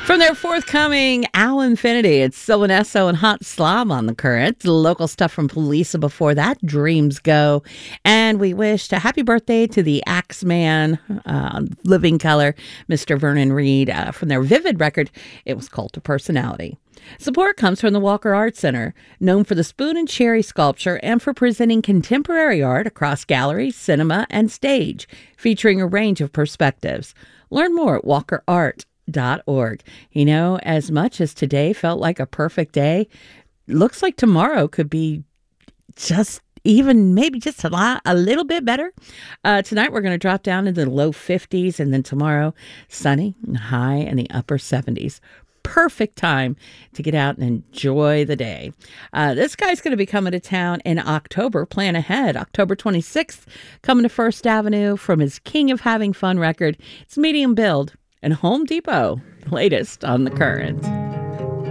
From their forthcoming Al Infinity, it's Sylvan Esso and Hot Slob on the Current. Local stuff from Polisa before that, Dreams Go. And we wished a happy birthday to the Axeman, Living Color, Mr. Vernon Reed. From their Vivid record, it was Cult of Personality. Support comes from the Walker Art Center, known for the Spoon and Cherry sculpture and for presenting contemporary art across gallery, cinema, and stage, featuring a range of perspectives. Learn more at walkerart.org. You know, as much as today felt like a perfect day, looks like tomorrow could be just even maybe just a little bit better. Tonight we're going to drop down into the low 50s, and then tomorrow sunny and high in the upper 70s. Perfect time to get out and enjoy the day. This guy's going to be coming to town in October. Plan ahead. October 26th, coming to First Avenue from his King of Having Fun record. It's medium build and Home Depot, latest on the Current.